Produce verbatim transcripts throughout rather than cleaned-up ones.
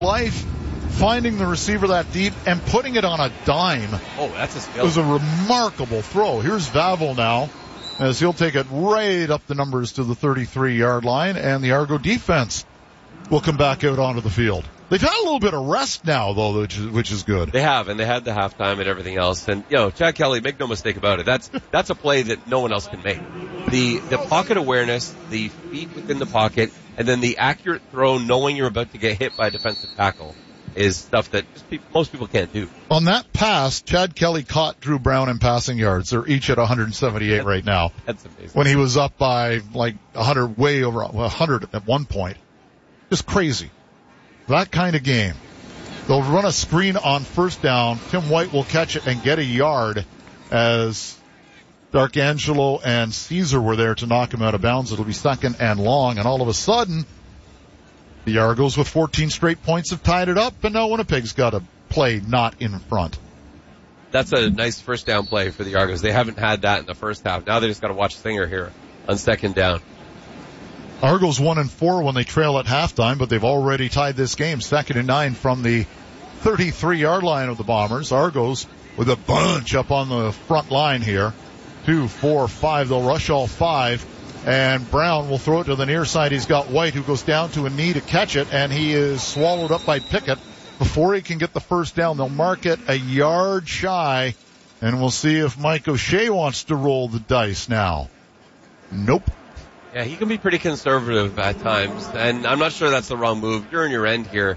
life, finding the receiver that deep and putting it on a dime. Oh, that's a It skill. was a remarkable throw. Here's Vavel now, as he'll take it right up the numbers to the thirty-three-yard line, and the Argo defense will come back out onto the field. They've had a little bit of rest now, though, which is, which is good. They have, and they had the halftime and everything else. And, you know, Chad Kelly, make no mistake about it, that's that's a play that no one else can make. The the pocket awareness, the feet within the pocket, and then the accurate throw knowing you're about to get hit by a defensive tackle is stuff that just people, most people can't do. On that pass, Chad Kelly caught Drew Brown in passing yards. They're each at one hundred seventy-eight right now. That's amazing. When he was up by like one hundred, way over one hundred at one point. Just crazy. That kind of game. They'll run a screen on first down. Tim White will catch it and get a yard as D'Arcangelo and Caesar were there to knock him out of bounds. It'll be second and long, and all of a sudden, the Argos with fourteen straight points have tied it up, and now Winnipeg's got a play not in front. That's a nice first down play for the Argos. They haven't had that in the first half. Now they just got to watch Singer here on second down. Argos one and four when they trail at halftime, but they've already tied this game. Second and nine from the thirty-three-yard line of the Bombers. Argos with a bunch up on the front line here. Two, four, five. They'll rush all five. And Brown will throw it to the near side. He's got White, who goes down to a knee to catch it, and he is swallowed up by Pickett before he can get the first down. They'll mark it a yard shy, and we'll see if Mike O'Shea wants to roll the dice now. Nope. Yeah, he can be pretty conservative at times, and I'm not sure that's the wrong move. You're in your end here.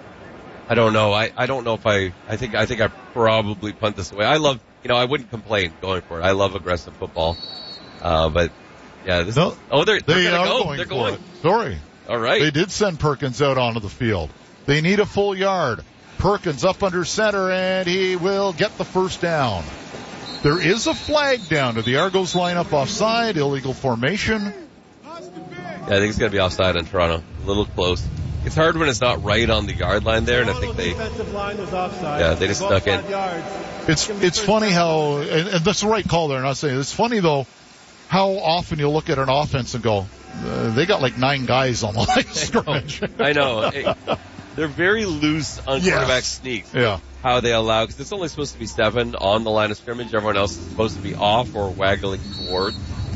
I don't know. I, I don't know if I, I think, I think I probably punt this away. I love, you know, I wouldn't complain going for it. I love aggressive football. Uh, but yeah, this, no, oh, they're, they're they gonna are go. going They're for going. it. Sorry. All right. They did send Perkins out onto the field. They need a full yard. Perkins up under center, and he will get the first down. There is a flag down to the Argos lineup offside, illegal formation. Yeah, I think it's going to be offside on Toronto. A little close. It's hard when it's not right on the yard line there, and I think they, yeah, they just stuck in. It's it's funny how, and, and that's the right call there. I'm not saying it's funny though, how often you look at an offense and go, uh, they got like nine guys on the line of scrimmage. I know. It, they're very loose on Yes. quarterback sneaks. Yeah. How they allow, because it's only supposed to be seven on the line of scrimmage. Everyone else is supposed to be off or waggling toward.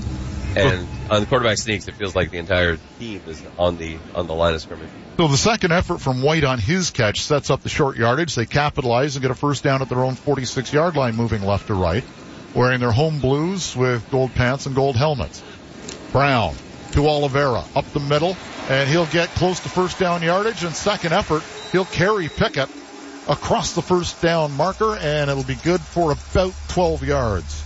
And on the quarterback sneaks, it feels like the entire team is on the on the line of scrimmage. So the second effort from White on his catch sets up the short yardage. They capitalize and get a first down at their own forty-six-yard line, moving left to right, wearing their home blues with gold pants and gold helmets. Brown to Oliveira, up the middle, and he'll get close to first down yardage. And second effort, he'll carry Pickett across the first down marker, and it'll be good for about twelve yards.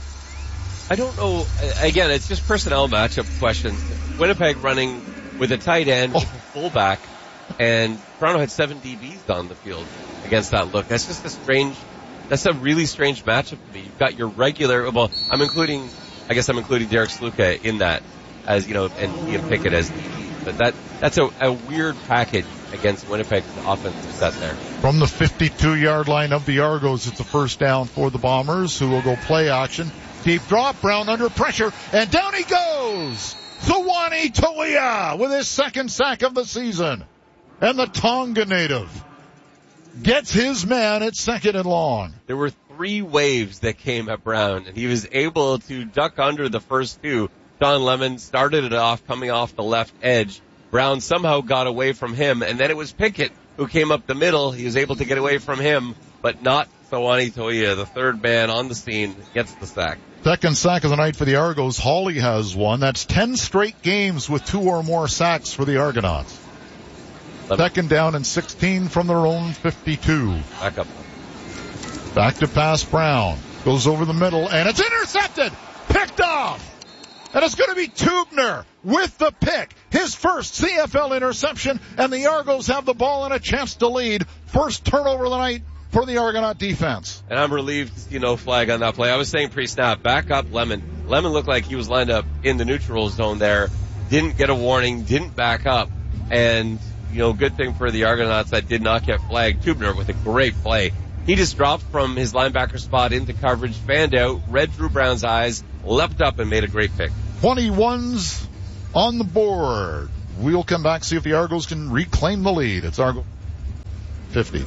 I don't know. Again, it's just personnel matchup questions. Winnipeg running with a tight end, Oh. with a fullback, and Toronto had seven D Bs on the field against that look. That's just a strange, that's a really strange matchup to me. You've got your regular, well, I'm including, I guess I'm including Derek Sluka in that as, you know, and Ian Pickett as D Bs. But that, that's a, a weird package against Winnipeg's offensive set there. From the fifty-two-yard line of the Argos, it's a first down for the Bombers, who will go play action. Deep drop, Brown under pressure, and down he goes! Thawani Toia with his second sack of the season. And the Tonga native gets his man at second and long. There were three waves that came at Brown, and he was able to duck under the first two. Don Lemon started it off coming off the left edge. Brown somehow got away from him, and then it was Pickett who came up the middle. He was able to get away from him, but not Thawani Toia. The third man on the scene gets the sack. Second sack of the night for the Argos. Hawley has one. That's ten straight games with two or more sacks for the Argonauts. Second down and sixteen from their own fifty-two. Back up. Back to pass Brown. Goes over the middle, and it's intercepted! Picked off! And it's going to be Tubner with the pick. His first C F L interception, and the Argos have the ball and a chance to lead. First turnover of the night for the Argonaut defense. And I'm relieved, you know, flag on that play. I was saying pre-snap, back up Lemon. Lemon looked like he was lined up in the neutral zone there. Didn't get a warning, didn't back up. And, you know, good thing for the Argonauts that did not get flagged. Tubner with a great play. He just dropped from his linebacker spot into coverage, fanned out, read Drew Brown's eyes, leapt up and made a great pick. twenty-one's on the board. We'll come back, see if the Argos can reclaim the lead. It's Argo. fifty.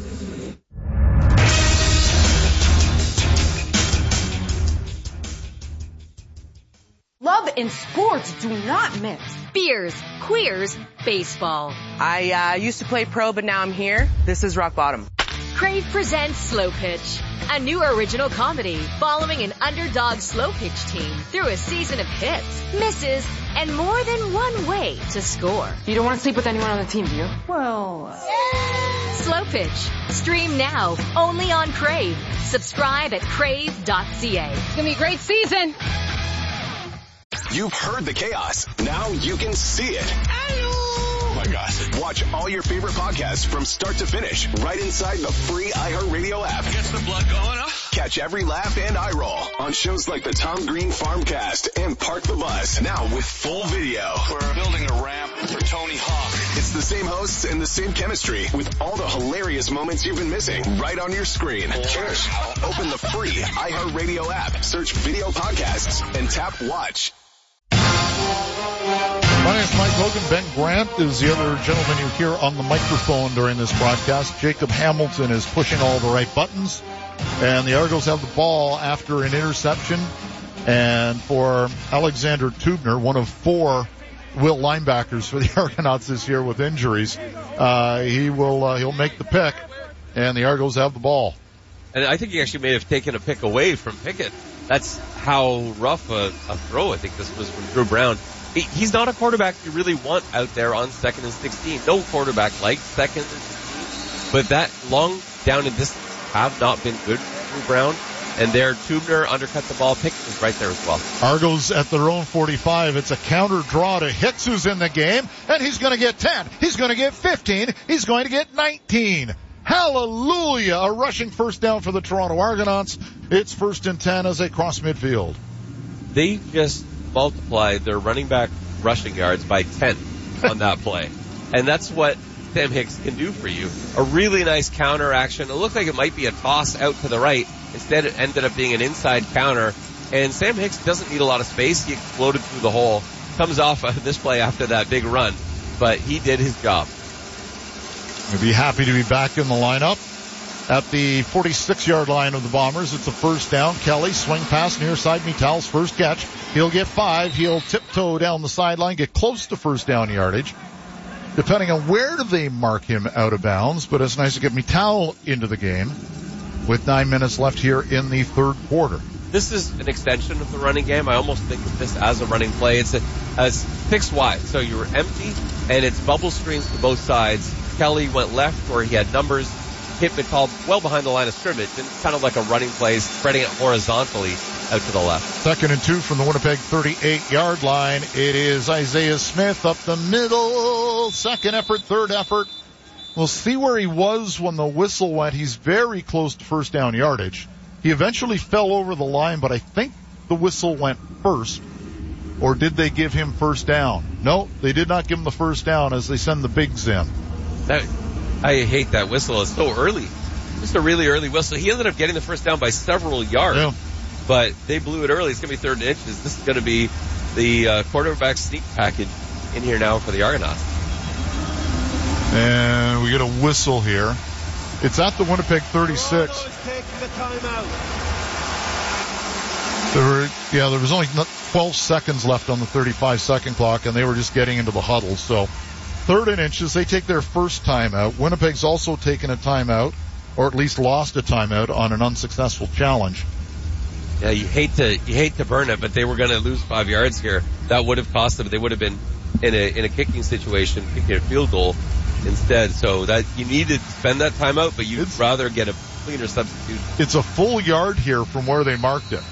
Love and sports do not mix. Beers, queers, baseball. I uh, used to play pro, but now I'm here. This is rock bottom. Crave presents Slow Pitch, a new original comedy following an underdog slow pitch team through a season of hits, misses, and more than one way to score. You don't want to sleep with anyone on the team, do you? Well... Slow Pitch. Stream now, only on Crave. Subscribe at crave dot c a. It's going to be a great season. You've heard the chaos. Now you can see it. Hello. Oh my gosh. Watch all your favorite podcasts from start to finish right inside the free iHeartRadio app. Gets the blood going, huh? Catch every laugh and eye roll on shows like the Tom Green Farmcast and Park the Bus. Now with full video. We're building a ramp for Tony Hawk. It's the same hosts and the same chemistry with all the hilarious moments you've been missing right on your screen. Wow. Open the free iHeartRadio app, search video podcasts, and tap watch. My name is Mike Hogan. Ben Grant is the other gentleman you hear on the microphone during this broadcast. Jacob Hamilton is pushing all the right buttons. And the Argos have the ball after an interception. And for Alexander Tubner, one of four Will linebackers for the Argonauts this year with injuries, uh, he will, uh, he'll make the pick. And the Argos have the ball. And I think he actually may have taken a pick away from Pickett. That's how rough a, a throw I think this was from Drew Brown. He, he's not a quarterback you really want out there on second and sixteen. No quarterback likes second and sixteen. But that long down and distance have not been good for Drew Brown. And there, Tubner undercut the ball. Pickett was right there as well. Argos at their own forty-five. It's a counter draw to Hicks, who's in the game. And he's going to get ten. He's going to get fifteen. He's going to get nineteen. Hallelujah! A rushing first down for the Toronto Argonauts. It's first and ten as they cross midfield. They just multiplied their running back rushing yards by ten on that play. And that's what Sam Hicks can do for you. A really nice counter action. It looked like it might be a toss out to the right. Instead, it ended up being an inside counter. And Sam Hicks doesn't need a lot of space. He exploded through the hole. Comes off of this play after that big run. But he did his job. We'll be happy to be back in the lineup. At the forty-six-yard line of the Bombers, it's a first down. Kelly, swing pass near side, Metal's first catch. He'll get five. He'll tiptoe down the sideline, get close to first down yardage. Depending on where do they mark him out of bounds, but it's nice to get Metal into the game with nine minutes left here in the third quarter. This is an extension of the running game. I almost think of this as a running play. It's a, as fixed wide, so you're empty, and it's bubble screens to both sides. Kelly went left where he had numbers, hit McCall well behind the line of scrimmage, and kind of like a running play, spreading it horizontally out to the left. Second and two from the Winnipeg thirty-eight-yard line. It is Isaiah Smith up the middle. Second effort, third effort. We'll see where he was when the whistle went. He's very close to first down yardage. He eventually fell over the line, but I think the whistle went first. Or did they give him first down? No, they did not give him the first down as they send the bigs in. That, I hate that whistle. It's so early. Just a really early whistle. He ended up getting the first down by several yards. Yeah. But they blew it early. It's going to be third and inches. This is going to be the uh, quarterback sneak package in here now for the Argonauts. And we get a whistle here. It's at the Winnipeg thirty-six. There were, yeah, there was only twelve seconds left on the thirty-five second clock, and they were just getting into the huddle. So third and inches, they take their first timeout. Winnipeg's also taken a timeout, or at least lost a timeout on an unsuccessful challenge. Yeah, you hate to you hate to burn it, but they were going to lose five yards here. That would have cost them. They would have been in a in a kicking situation, kicking a field goal instead. So that you needed to spend that timeout, but you'd it's, rather get a cleaner substitute. It's a full yard here from where they marked it.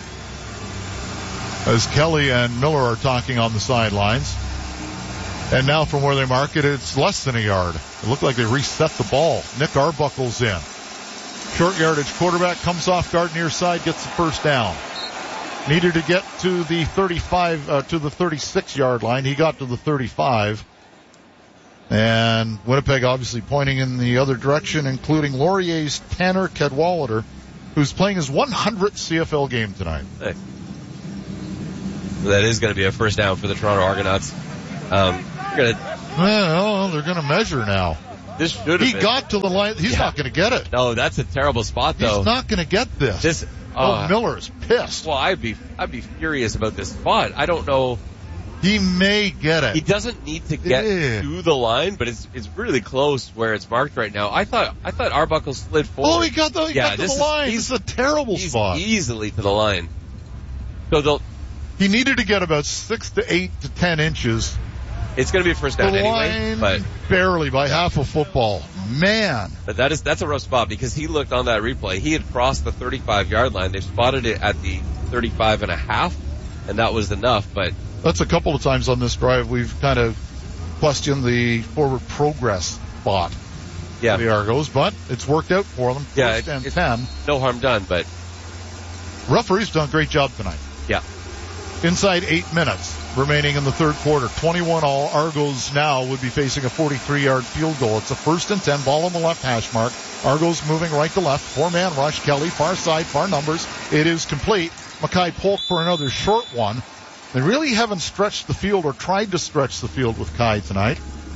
As Kelly and Miller are talking on the sidelines. And now from where they mark it, it's less than a yard. It looked like they reset the ball. Nick Arbuckle's in. Short yardage quarterback comes off guard near side, gets the first down. Needed to get to the thirty-five, uh, to the thirty-six yard line. He got to the thirty-five. And Winnipeg obviously pointing in the other direction, including Laurier's Tanner Cadwallader, who's playing his one hundredth C F L game tonight. Hey. That is going to be a first down for the Toronto Argonauts. Um, gonna... Well, they're going to measure now. this should have He been. got to the line. He's Yeah. not going to get it. No, that's a terrible spot, though. He's not going to get this. This, oh, uh, Miller's pissed. Well, I'd be, I'd be furious about this spot. I don't know. He may get it. He doesn't need to get Yeah. to the line, but it's it's really close where it's marked right now. I thought I thought Arbuckle slid forward. Oh, he got the, he yeah, got to this the is- line. he's- This is a terrible He's spot. easily to the line. So they'll, He needed to get about six to eight to ten inches. it's going to be a first The down anyway. line But barely by half a football. Man. but that is that's a rough spot because he looked on that replay. He had crossed the thirty-five yard line. They spotted it at the thirty-five and a half, and that was enough. But That's a couple of times on this drive we've kind of questioned the forward progress spot yeah, for the Argos, but it's worked out for them. Yeah, First it- and it- ten. no harm done. But Referee's done a great job tonight. yeah, Inside eight minutes remaining in the third quarter. twenty-one all. Argos now would be facing a forty-three yard field goal. It's a first and ten. Ball on the left hash mark. Argos moving right to left. Four-man rush. Kelly, far side, far numbers. It is complete. Mackay Polk for another short one. They really haven't stretched the field or tried to stretch the field with Kai tonight.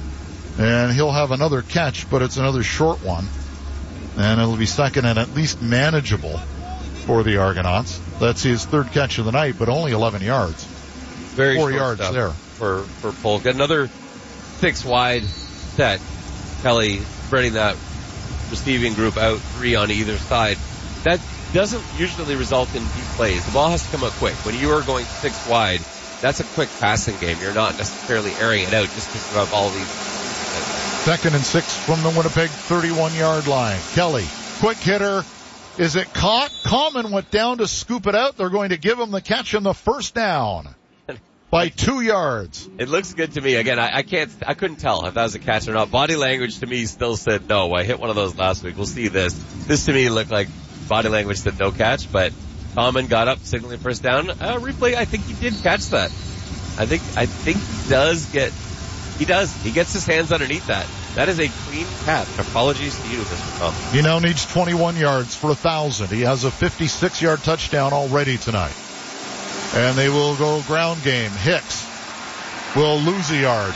And he'll have another catch, but it's another short one. And it'll be second and at least manageable for the Argonauts. That's his third catch of the night, but only eleven yards. very Four short yards stuff there. for for Polk. Another six wide set. Kelly spreading that receiving group out three on either side. That doesn't usually result in deep plays. The ball has to come out quick. When you are going six wide, that's a quick passing game. You're not necessarily airing it out just because you have all these. Second and six from the Winnipeg thirty-one yard line. Kelly, quick hitter. Is it caught? Common went down to scoop it out. They're going to give him the catch and the first down by two yards. It looks good to me. Again, I, I can't, I couldn't tell if that was a catch or not. Body language to me still said no. I hit one of those last week. We'll see this. This to me looked like body language said no catch, but Common got up, signaling first down. Uh, replay, I think he did catch that. I think, I think he does get, he does. He gets his hands underneath that. That is a clean catch. Apologies to you, Mister Common. He now needs twenty-one yards for a thousand. He has a fifty-six yard touchdown already tonight. And they will go ground game. Hicks will lose a yard.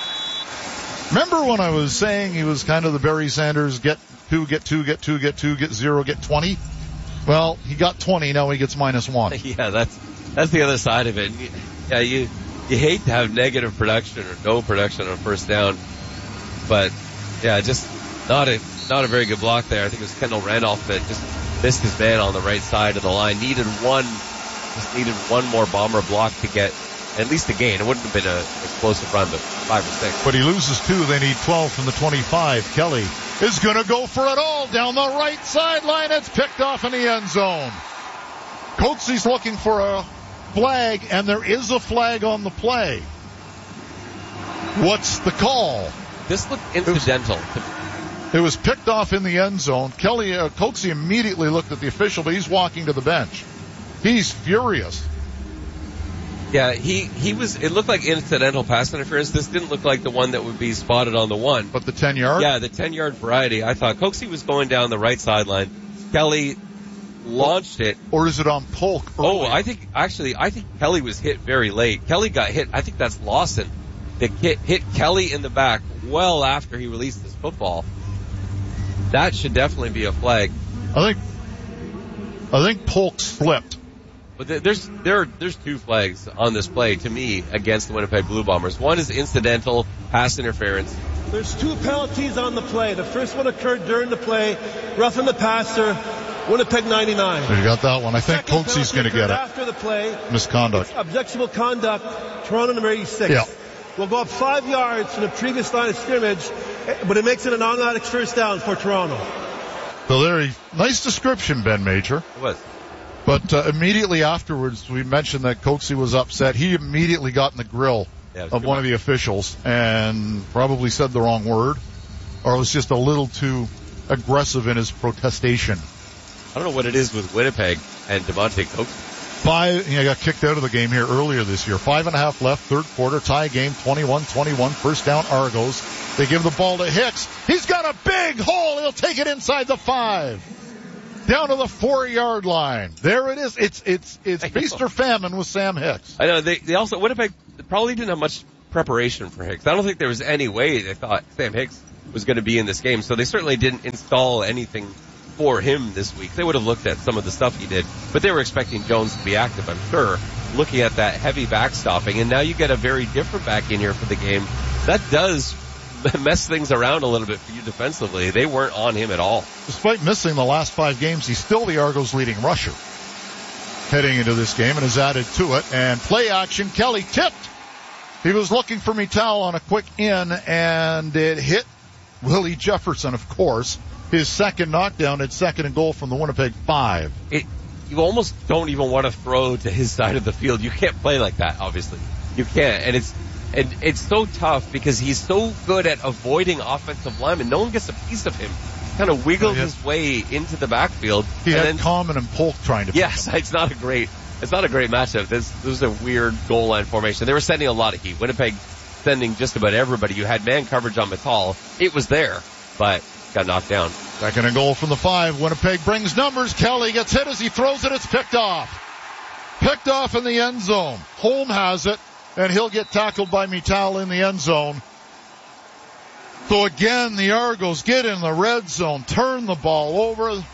Remember when I was saying he was kind of the Barry Sanders, get two, get two, get two, get two, get zero, get twenty? Well, he got twenty, now he gets minus one. Yeah, that's, that's the other side of it. Yeah, you, you hate to have negative production or no production on first down. But yeah, just not a, not a very good block there. I think it was Kendall Randolph that just missed his man on the right side of the line. Needed one, just needed one more bomber block to get at least a gain. It wouldn't have been an explosive run, but five or six. But he loses two. They need twelve from the twenty-five. Kelly is going to go for it all down the right sideline. It's picked off in the end zone. Coates's looking for a flag, and there is a flag on the play. What's the call? This looked incidental. to It was picked off in the end zone. Kelly, uh, Coates immediately looked at the official, but he's walking to the bench. He's furious. Yeah, he, he was, it looked like incidental pass interference. This didn't look like the one that would be spotted on the one. But the ten yard? Yeah, the ten yard variety. I thought Coxie was going down the right sideline. Kelly launched it. Or is it on Polk? Oh, early? I think, actually, I think Kelly was hit very late. Kelly got hit. I think that's Lawson that hit, hit Kelly in the back well after he released his football. That should definitely be a flag. I think, I think Polk slipped. But th- there's there there's two flags on this play to me against the Winnipeg Blue Bombers. One is incidental pass interference. There's two penalties on the play. The first one occurred during the play, roughing the passer, Winnipeg ninety-nine. You got that one. I think Second Coates's penalty going to get occurred it. after the play. Misconduct. Objectionable conduct, Toronto number eighty-six. Yeah. We'll go up five yards from the previous line of scrimmage, but it makes it an automatic first down for Toronto. So there, nice description, Ben Major. It was. But uh, immediately afterwards, we mentioned that Coatsy was upset. He immediately got in the grill Yeah, of one of the officials and probably said the wrong word, or was just a little too aggressive in his protestation. I don't know what it is with Winnipeg and Devontae Coates. Five, he got kicked out of the game here earlier this year. Five and a half left, third quarter, tie game, twenty-one twenty-one, first down Argos. They give the ball to Hicks. He's got a big hole. He'll take it inside the five. Down to the four-yard line. There it is. It's it's it's feast or famine with Sam Hicks. I know they they also Winnipeg probably didn't have much preparation for Hicks. I don't think there was any way they thought Sam Hicks was going to be in this game. So they certainly didn't install anything for him this week. They would have looked at some of the stuff he did, but they were expecting Jones to be active, I'm sure, looking at that heavy backstopping. And now you get a very different back in here for the game. That does mess things around a little bit for you defensively. They weren't on him at all. Despite missing the last five games, he's still the Argos' leading rusher heading into this game and has added to it. And play action, Kelly tipped. He was looking for Mittal on a quick in, and it hit Willie Jefferson, of course. His second knockdown at second and goal from the Winnipeg five. It, you almost don't even want to throw to his side of the field. You can't play like that, obviously. You can't. And it's, and it's so tough because he's so good at avoiding offensive linemen. No one gets a piece of him. Kind of wiggled had, his way into the backfield. He and had then, Common and Polk trying to. Yes, it's not a great, it's not a great matchup. This, this was a weird goal line formation. They were sending a lot of heat. Winnipeg sending just about everybody. You had man coverage on Mittal. It was there, but got knocked down. Second and goal from the five. Winnipeg brings numbers. Kelly gets hit as he throws it. It's picked off. Picked off in the end zone. Holm has it, and he'll get tackled by Mittal in the end zone. So again, the Argos get in the red zone, turn the ball over.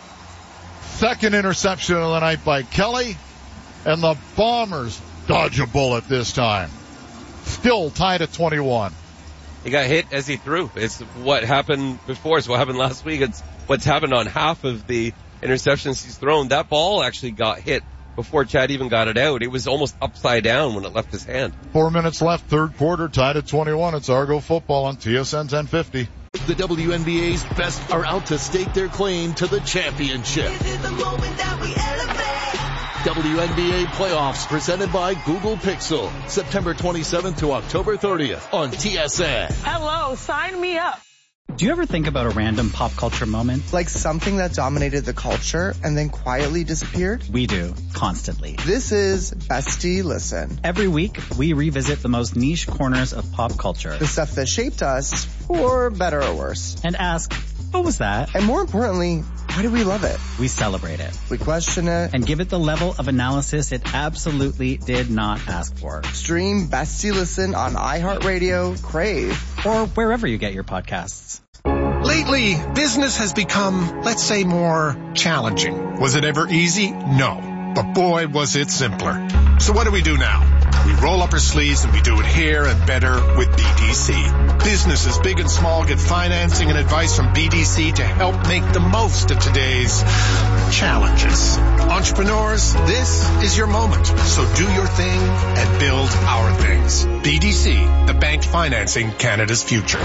Second interception of the night by Kelly, and the Bombers dodge a bullet this time. Still tied at twenty-one. He got hit as he threw. It's what happened before. It's what happened last week. It's what's happened on half of the interceptions he's thrown. That ball actually got hit before Chad even got it out. It was almost upside down when it left his hand. Four minutes left, third quarter, tied at twenty-one. It's Argo football on T S N ten fifty. The W N B A's best are out to stake their claim to the championship. This is the moment that we elevate. W N B A playoffs presented by Google Pixel. September twenty-seventh to October thirtieth on T S N. Hello, sign me up. Do you ever think about a random pop culture moment? Like something that dominated the culture and then quietly disappeared? We do, constantly. This is Bestie Listen. Every week, we revisit the most niche corners of pop culture. The stuff that shaped us, for better or worse. And ask, what was that? And more importantly, why do we love it? We celebrate it. We question it. And give it the level of analysis it absolutely did not ask for. Stream Bestie Listen on iHeartRadio, Crave, or wherever you get your podcasts. Lately, business has become, let's say, more challenging. Was it ever easy? No. But boy, was it simpler. So what do we do now? We roll up our sleeves and we do it here and better with B D C. Businesses big and small get financing and advice from B D C to help make the most of today's challenges. Entrepreneurs, this is your moment. So do your thing and build our things. B D C, the bank financing Canada's future.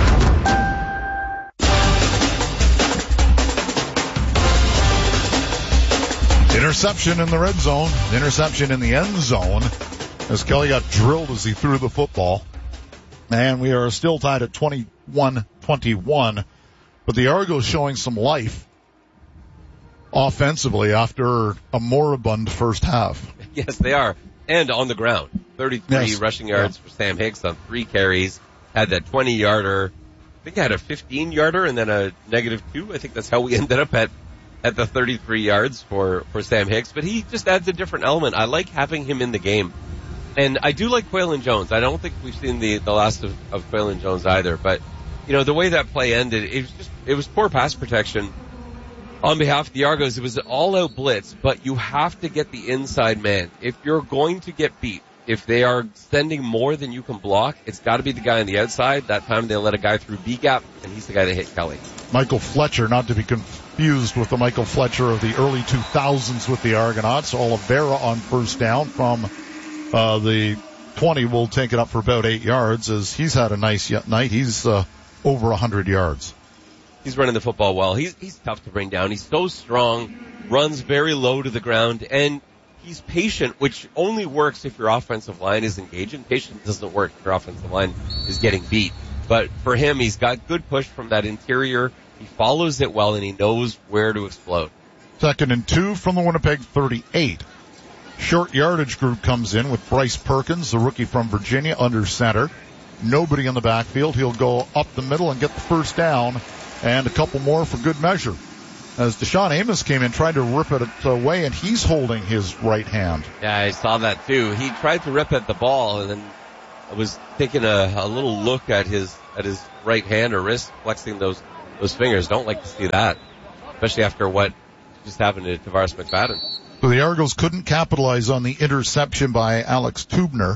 Interception in the red zone, interception in the end zone as Kelly got drilled as he threw the football. And we are still tied at twenty-one twenty-one, but the Argos showing some life offensively after a moribund first half. Yes, they are. And on the ground. thirty-three yes. rushing yards yeah. for Sam Hicks on three carries. Had that twenty-yarder. I think I had a fifteen-yarder and then a negative two. I think that's how we ended up at at the thirty-three yards for, for Sam Hicks, but he just adds a different element. I like having him in the game. And I do like Quaylon Jones. I don't think we've seen the, the last of, of Quaylon Jones either, but, you know, the way that play ended, it was just, it was poor pass protection on behalf of the Argos. It was an all-out blitz, but you have to get the inside man. If you're going to get beat, if they are sending more than you can block, it's got to be the guy on the outside. That time they let a guy through B-gap, and he's the guy that hit Kelly. Michael Fletcher, not to be confused with the Michael Fletcher of the early two thousands with the Argonauts. Oliveira on first down from uh, the twenty will take it up for about eight yards as he's had a nice night. He's uh, over one hundred yards. He's running the football well. He's, he's tough to bring down. He's so strong, runs very low to the ground, and he's patient, which only works if your offensive line is engaging. Patience doesn't work if your offensive line is getting beat. But for him, he's got good push from that interior. He follows it well, and he knows where to explode. Second and two from the Winnipeg thirty-eight. Short yardage group comes in with Bryce Perkins, the rookie from Virginia, under center. Nobody in the backfield. He'll go up the middle and get the first down, and a couple more for good measure. As Deshaun Amos came in, tried to rip it away, and he's holding his right hand. Yeah, I saw that too. He tried to rip at the ball, and then it was taking a, a little look at his at his right hand or wrist, flexing those those fingers. Don't like to see that, especially after what just happened to Tavares McFadden. So the Argos couldn't capitalize on the interception by Alex Tubner.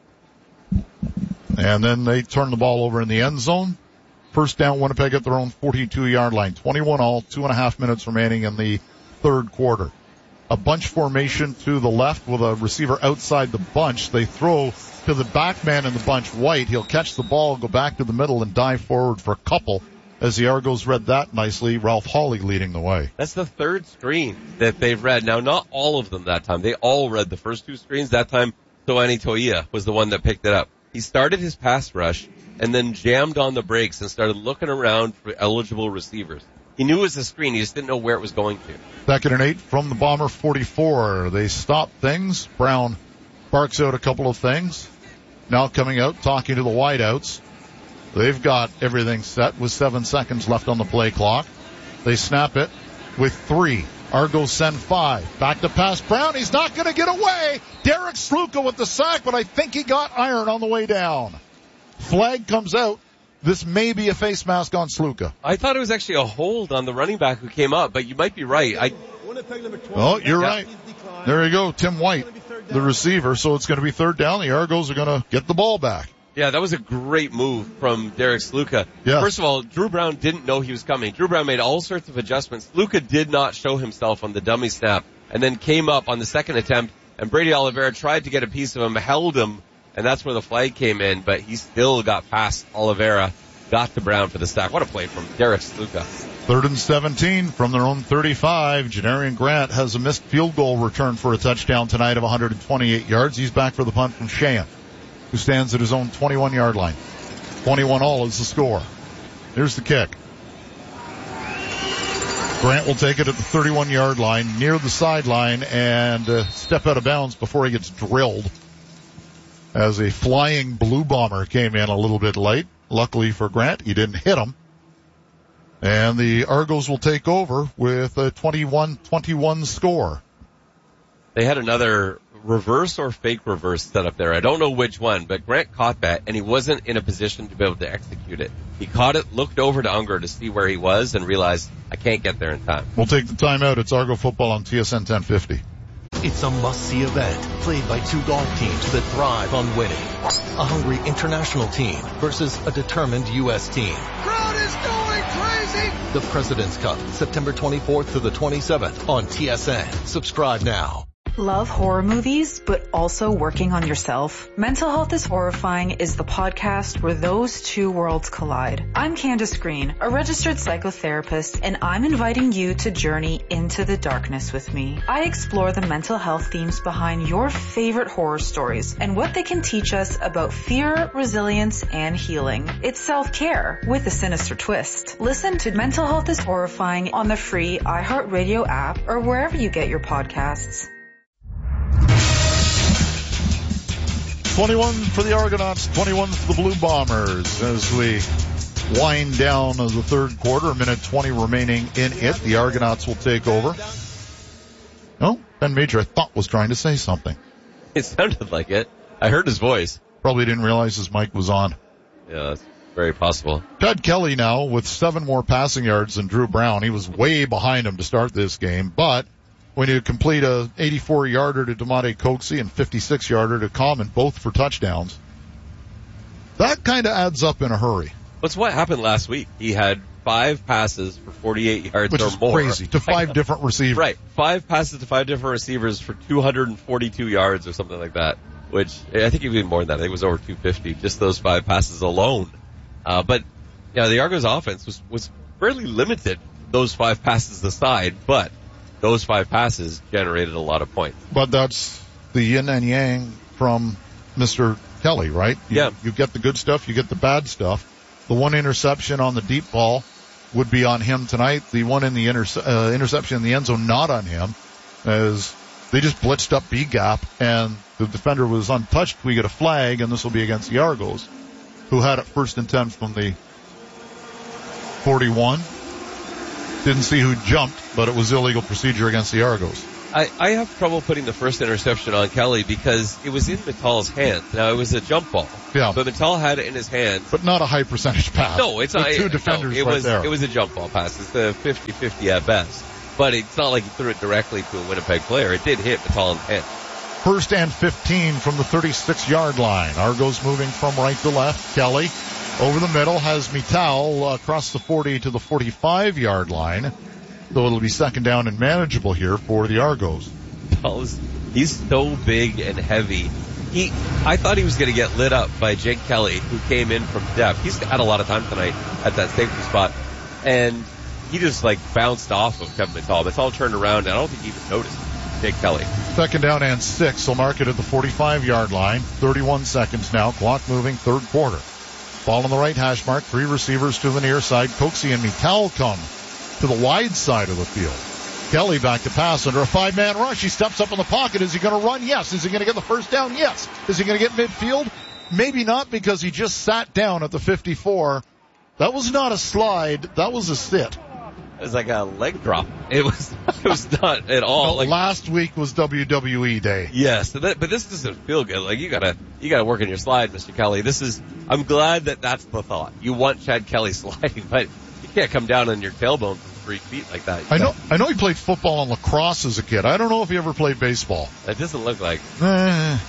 And then they turned the ball over in the end zone. First down, Winnipeg at their own forty-two yard line. twenty-one all, two and a half minutes remaining in the third quarter. A bunch formation to the left with a receiver outside the bunch. They throw to the back man in the bunch, White. He'll catch the ball, go back to the middle, and dive forward for a couple. As the Argos read that nicely, Ralph Hawley leading the way. That's the third screen that they've read. Now, not all of them that time. They all read the first two screens. That time, Toani Toia was the one that picked it up. He started his pass rush and then jammed on the brakes and started looking around for eligible receivers. He knew it was a screen. He just didn't know where it was going to. Second and eight from the Bomber forty-four. They stop things. Brown barks out a couple of things. Now coming out, talking to the wideouts. They've got everything set with seven seconds left on the play clock. They snap it with three. Argos send five. Back to pass. Brown. He's not going to get away. Derek Sluka with the sack, but I think he got iron on the way down. Flag comes out. This may be a face mask on Sluka. I thought it was actually a hold on the running back who came up, but you might be right. I. Oh, you're right. There you go. Tim White, the receiver. So it's going to be third down. The Argos are going to get the ball back. Yeah, that was a great move from Derek Sluka. Yes. First of all, Drew Brown didn't know he was coming. Drew Brown made all sorts of adjustments. Sluka did not show himself on the dummy snap and then came up on the second attempt, and Brady Oliveira tried to get a piece of him, held him, and that's where the flag came in, but he still got past Oliveira, got to Brown for the sack. What a play from Derek Sluka. Third and seventeen from their own thirty-five. Janarian Grant has a missed field goal return for a touchdown tonight of one hundred twenty-eight yards. He's back for the punt from Sheahan, who stands at his own twenty-one yard line. twenty-one all is the score. Here's the kick. Grant will take it at the thirty-one yard line, near the sideline, and uh, step out of bounds before he gets drilled. As a flying blue bomber came in a little bit late. Luckily for Grant, he didn't hit him. And the Argos will take over with a twenty-one twenty-one score. They had another reverse or fake reverse set up there. I don't know which one, but Grant caught that, and he wasn't in a position to be able to execute it. He caught it, looked over to Unger to see where he was, and realized, I can't get there in time. We'll take the timeout. It's Argo football on T S N ten fifty. It's a must-see event played by two golf teams that thrive on winning. A hungry international team versus a determined U S team. Crowd is going crazy! The President's Cup, September twenty-fourth to the twenty-seventh on T S N. Subscribe now. Love horror movies, but also working on yourself? Mental Health is Horrifying is the podcast where those two worlds collide. I'm Candace Green, a registered psychotherapist, and I'm inviting you to journey into the darkness with me. I explore the mental health themes behind your favorite horror stories and what they can teach us about fear, resilience, and healing. It's self-care with a sinister twist. Listen to Mental Health is Horrifying on the free iHeartRadio app or wherever you get your podcasts. twenty-one for the Argonauts, twenty-one for the Blue Bombers. As we wind down the third quarter, a minute twenty remaining in it, the Argonauts will take over. Oh, Ben Major, I thought, was trying to say something. It sounded like it. I heard his voice. Probably didn't realize his mic was on. Yeah, that's very possible. Ted Kelly now with seven more passing yards than Drew Brown. He was way behind him to start this game, but when you complete a eighty-four yarder to DeMonte Coxie and fifty-six yarder to Common, both for touchdowns, that kind of adds up in a hurry. That's what happened last week. He had five passes for forty-eight yards Which or is more. Crazy, to five different receivers. Right, five passes to five different receivers for two hundred forty-two yards or something like that, which I think even more than that. I think it was over two fifty, just those five passes alone. Uh, but, yeah, the Argos offense was, was fairly limited, those five passes aside, but those five passes generated a lot of points. But that's the yin and yang from Mister Kelly, right? You, yeah. You get the good stuff, you get the bad stuff. The one interception on the deep ball would be on him tonight. The one in the interce- uh, interception in the end zone, not on him, as they just blitzed up B-gap, and the defender was untouched. We get a flag, and this will be against the Argos, who had it first and ten from the forty-one. Didn't see who jumped, but it was illegal procedure against the Argos. I, I have trouble putting the first interception on Kelly because it was in Mittal's hand. Now, it was a jump ball. Yeah. But Mittal had it in his hand. But not a high percentage pass. No, it's not. With two it, defenders no, it right was, there. It was a jump ball pass. It's a fifty-fifty at best. But it's not like he threw it directly to a Winnipeg player. It did hit Mittal in the hand. First and fifteen from the thirty-six yard line. Argos moving from right to left. Kelly over the middle has Mittal across the forty to the forty-five yard line. So it'll be second down and manageable here for the Argos. He's so big and heavy. He, I thought he was going to get lit up by Jake Kelly, who came in from depth. He's had a lot of time tonight at that safety spot. And he just like bounced off of Kevin Mittal. Mittal turned around and I don't think he even noticed Jake Kelly. Second down and six. They'll mark it at the forty-five yard line. thirty-one seconds now. Clock moving. Third quarter. Ball on the right hash mark. Three receivers to the near side. Coxie and Mittal come to the wide side of the field. Kelly back to pass under a five-man rush. He steps up in the pocket. Is he going to run? Yes. Is he going to get the first down? Yes. Is he going to get midfield? Maybe not, because he just sat down at the fifty-four. That was not a slide. That was a sit. It was like a leg drop. It was, it was not at all. No, like, last week was W W E day. Yes, but, that, but this doesn't feel good. Like you gotta, you gotta work on your slide, Mister Kelly. This is, I'm glad that that's the thought. You want Chad Kelly sliding, but you can't come down on your tailbone from three feet like that. You I know, I know he played football and lacrosse as a kid. I don't know if he ever played baseball. That doesn't look like. Eh.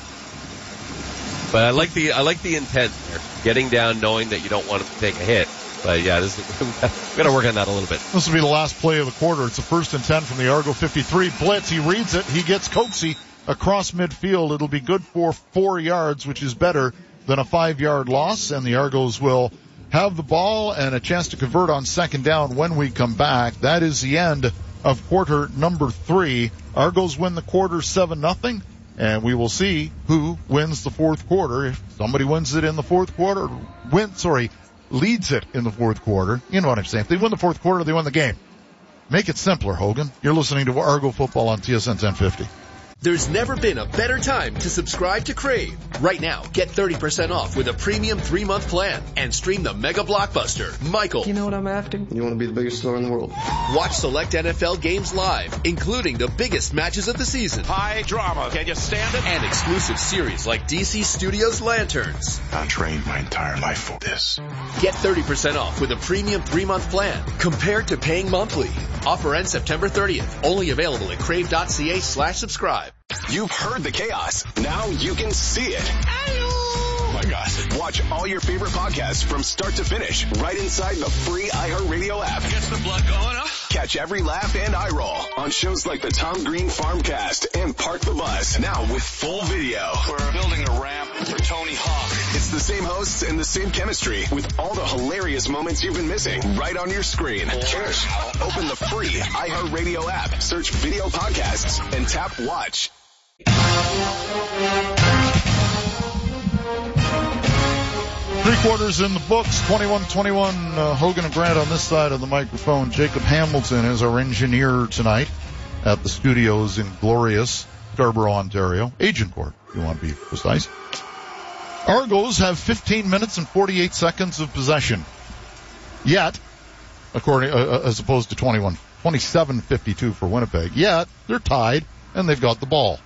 But I like the, I like the intent there. Getting down knowing that you don't want him to take a hit. But yeah, this is, we gotta work on that a little bit. This will be the last play of the quarter. It's a first and ten from the Argo fifty-three. Blitz, he reads it. He gets Coxie across midfield. It'll be good for four yards, which is better than a five yard loss. And the Argos will have the ball and a chance to convert on second down when we come back. That is the end of quarter number three. Argos win the quarter seven nothing. And we will see who wins the fourth quarter. If somebody wins it in the fourth quarter, win, sorry, leads it in the fourth quarter. You know what I'm saying. If they win the fourth quarter, they win the game. Make it simpler, Hogan. You're listening to Argo Football on T S N ten fifty. There's never been a better time to subscribe to Crave. Right now, get thirty percent off with a premium three-month plan and stream the mega blockbuster, Michael. You know what I'm after? You want to be the biggest star in the world. Watch select N F L games live, including the biggest matches of the season. High drama. Can you stand it? And exclusive series like D C Studios Lanterns. I trained my entire life for this. Get thirty percent off with a premium three-month plan compared to paying monthly. Offer ends September thirtieth. Only available at crave.ca slash subscribe. You've heard the chaos. Now you can see it. Oh my gosh. Watch all your favorite podcasts from start to finish right inside the free iHeartRadio app. Gets the blood going, huh? Catch every laugh and eye roll on shows like the Tom Green Farmcast and Park the Bus. Now with full video. We're building a ramp for Tony Hawk. It's the same hosts and the same chemistry with all the hilarious moments you've been missing right on your screen. Cheers. Open the free iHeartRadio app, search video podcasts, and tap watch. Three quarters in the books, twenty-one twenty-one, uh, Hogan and Grant on this side of the microphone. Jacob Hamilton is our engineer tonight at the studios in glorious Scarborough, Ontario. Agincourt, if you want to be precise. Argos have fifteen minutes and forty-eight seconds of possession. Yet, according, uh, as opposed to twenty-one, twenty-seven fifty-two for Winnipeg. Yet, they're tied and they've got the ball.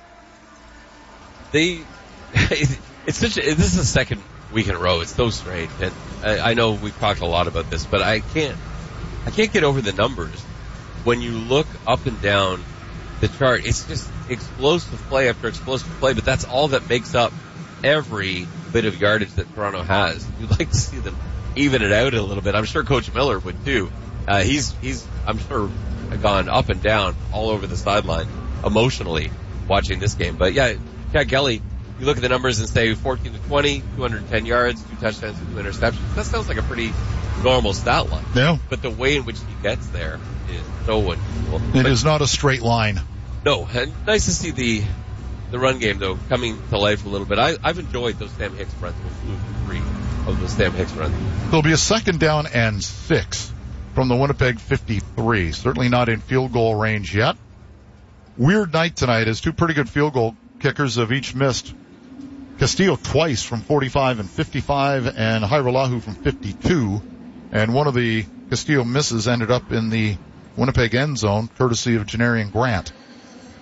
They, it's such a, this is the second week in a row. It's so strange. And I, I know we've talked a lot about this, but I can't, I can't get over the numbers. When you look up and down the chart, it's just explosive play after explosive play, but that's all that makes up every bit of yardage that Toronto has. You'd like to see them even it out a little bit. I'm sure Coach Miller would too. Uh, he's, he's, I'm sure gone up and down all over the sideline emotionally watching this game. But yeah, Chad Kelly, you look at the numbers and say fourteen to twenty, two hundred ten yards, two touchdowns, two interceptions. That sounds like a pretty normal stat line. Yeah. But the way in which he gets there is so unusual. It but, is not a straight line. No, and nice to see the the run game though coming to life a little bit. I, I've enjoyed those Sam Hicks runs. We'll three of those Sam Hicks runs. There'll be a second down and six from the Winnipeg fifty-three. Certainly not in field goal range yet. Weird night tonight as two pretty good field goal kickers have each missed. Castillo twice from forty-five and fifty-five, and Hairolahu from fifty-two. And one of the Castillo misses ended up in the Winnipeg end zone, courtesy of Janarian Grant.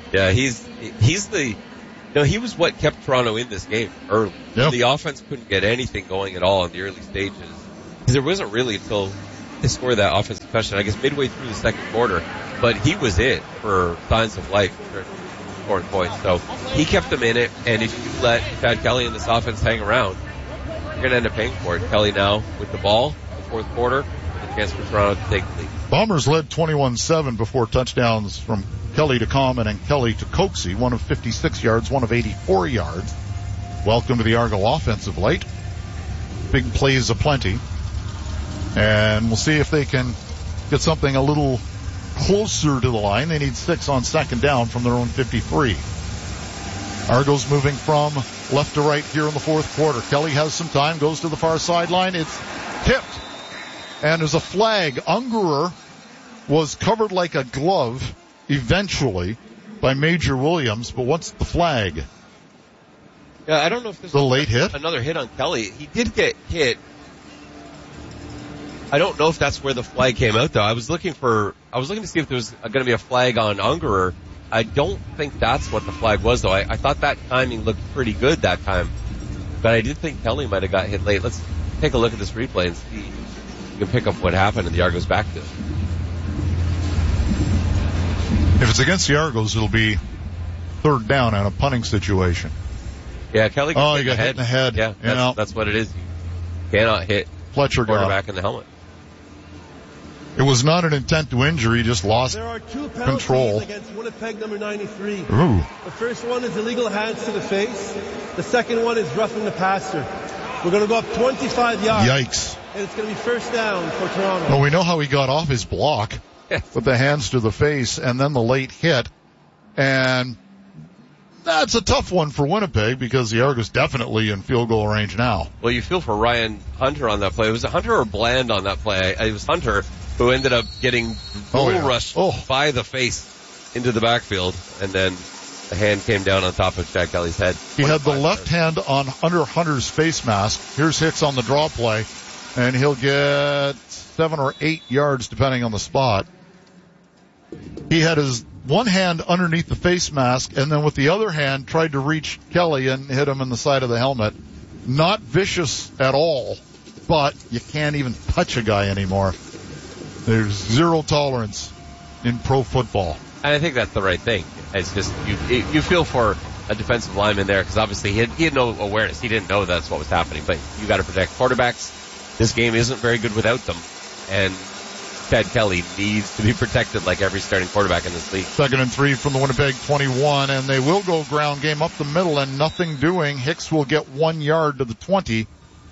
Yeah, he's he's the, you know, he was what kept Toronto in this game early. Yep. The offense couldn't get anything going at all in the early stages. Because there wasn't really until they scored that offensive touchdown, I guess midway through the second quarter. But he was it for signs of life for scoring points. So he kept them in it, and if you let Chad Kelly and this offense hang around, you're going to end up paying for it. Kelly now with the ball in the fourth quarter, a chance for Toronto to take the lead. Bombers led twenty-one seven before touchdowns from Kelly to Common and Kelly to Coxie, one of fifty-six yards, one of eighty-four yards. Welcome to the Argo offensive late. Big plays aplenty. And we'll see if they can get something a little closer to the line. They need six on second down from their own fifty-three. Argo's moving from left to right here in the fourth quarter. Kelly has some time, goes to the far sideline. It's tipped. And there's a flag. Ungerer was covered like a glove eventually by Major Williams, but what's the flag? Yeah, I don't know if this the was late hit. Another hit on Kelly. He did get hit. I don't know if that's where the flag came out though. I was looking for, I was looking to see if there was going to be a flag on Ungerer. I don't think that's what the flag was though. I, I thought that timing looked pretty good that time, but I did think Kelly might have got hit late. Let's take a look at this replay and see if you can pick up what happened in the Argos backfield. If it's against the Argos, it'll be third down and a punting situation. Yeah, Kelly got oh, hit you got in hit in the head. Yeah, you that's, know. that's what it is. You cannot hit Fletcher quarterback got in the helmet. It was not an intent to injure. He just lost there are two penalties control against Winnipeg number ninety-three. Ooh. The first one is illegal hands to the face. The second one is roughing the passer. We're going to go up twenty-five yards. Yikes. And it's going to be first down for Toronto. Well, we know how he got off his block with the hands to the face and then the late hit. And that's a tough one for Winnipeg because the Argos definitely in field goal range now. Well, you feel for Ryan Hunter on that play. Was it Hunter or Bland on that play? It was Hunter who ended up getting bull oh, yeah. rushed oh. by the face into the backfield, and then the hand came down on top of Chad Kelly's head. He had the left hand on under Hunter's face mask. Here's Hicks on the draw play, and he'll get seven or eight yards depending on the spot. He had his one hand underneath the face mask, and then with the other hand tried to reach Kelly and hit him in the side of the helmet. Not vicious at all, but you can't even touch a guy anymore. There's zero tolerance in pro football. And I think that's the right thing. It's just, you you feel for a defensive lineman there, because obviously he had, he had no awareness. He didn't know that's what was happening, but you got to protect quarterbacks. This game isn't very good without them, and Chad Kelly needs to be protected like every starting quarterback in this league. Second and three from the Winnipeg twenty-one, and they will go ground game up the middle and nothing doing. Hicks will get one yard to the twenty.